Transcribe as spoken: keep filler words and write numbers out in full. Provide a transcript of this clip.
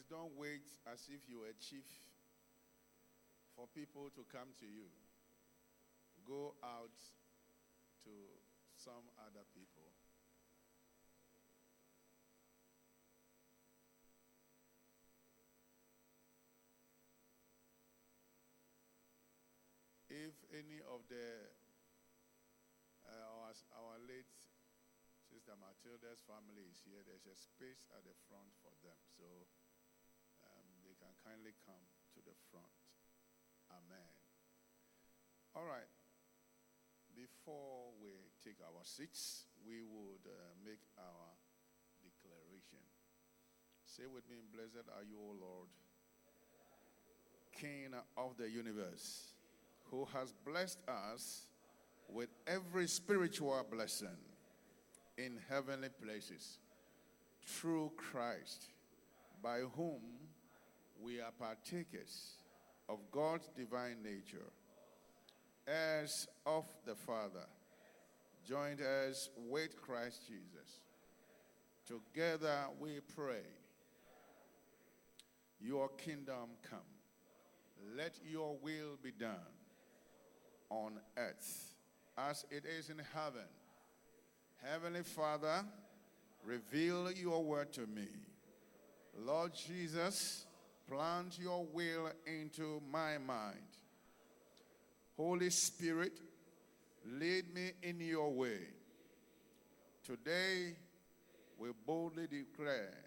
don't wait as if you were chief for people to come to you. Go out to some other people. If any of the uh, our, our late Sister Matilda's family is here, there's a space at the front for them, so um, they can kindly come to the front. Amen. All right. Before we take our seats, we would uh, make our declaration. Say with me, blessed are you, O Lord, King of the universe, who has blessed us with every spiritual blessing in heavenly places through Christ, by whom we are partakers of God's divine nature, heirs of the Father, joined heirs with Christ Jesus. Together we pray, your kingdom come. Let your will be done on earth as it is in heaven. Heavenly Father, reveal your word to me. Lord Jesus, plant your will into my mind. Holy Spirit, lead me in your way. Today, we boldly declare